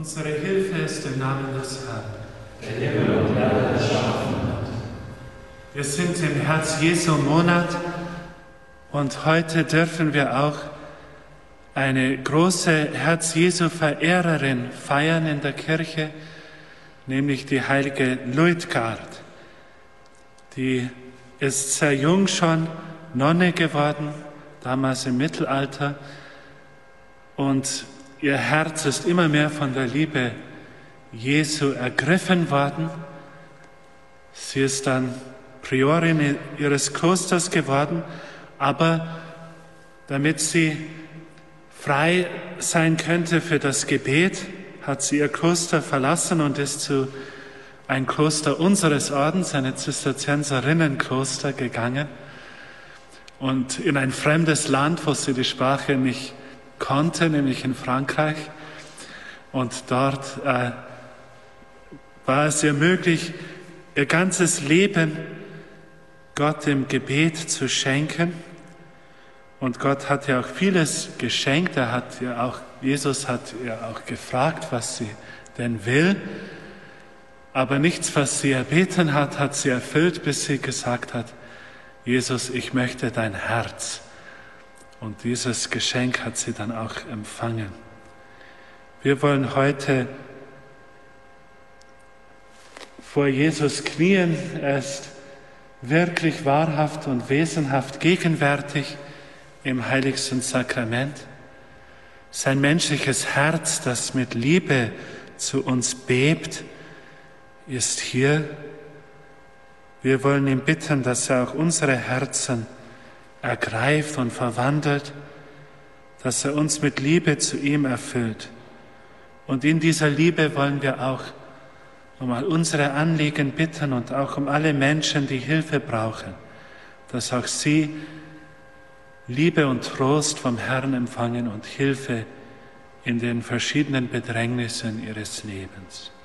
Unsere Hilfe ist im Namen des Herrn. Der Himmel und Erde erschaffen hat. Wir sind im Herz-Jesu-Monat und heute dürfen wir auch eine große Herz-Jesu-Verehrerin feiern in der Kirche, nämlich die heilige Luitgard. Die ist sehr jung schon Nonne geworden, damals im Mittelalter, und ihr Herz ist immer mehr von der Liebe Jesu ergriffen worden. Sie ist dann Priorin ihres Klosters geworden, aber damit sie frei sein könnte für das Gebet, hat sie ihr Kloster verlassen und ist zu ein Kloster unseres Ordens, ein Zisterzienserinnenkloster, gegangen und in ein fremdes Land, wo sie die Sprache nicht konnte, nämlich in Frankreich. Und dort war es ihr möglich, ihr ganzes Leben Gott im Gebet zu schenken. Und Gott hat ihr auch vieles geschenkt. Jesus hat ihr auch gefragt, was sie denn will. Aber nichts, was sie erbeten hat, hat sie erfüllt, bis sie gesagt hat: Jesus, ich möchte dein Herz. Und dieses Geschenk hat sie dann auch empfangen. Wir wollen heute vor Jesus knien. Er ist wirklich wahrhaft und wesenhaft gegenwärtig im heiligsten Sakrament. Sein menschliches Herz, das mit Liebe zu uns bebt, ist hier. Wir wollen ihn bitten, dass er auch unsere Herzen ergreift und verwandelt, dass er uns mit Liebe zu ihm erfüllt. Und in dieser Liebe wollen wir auch um all unsere Anliegen bitten und auch um alle Menschen, die Hilfe brauchen, dass auch sie Liebe und Trost vom Herrn empfangen und Hilfe in den verschiedenen Bedrängnissen ihres Lebens.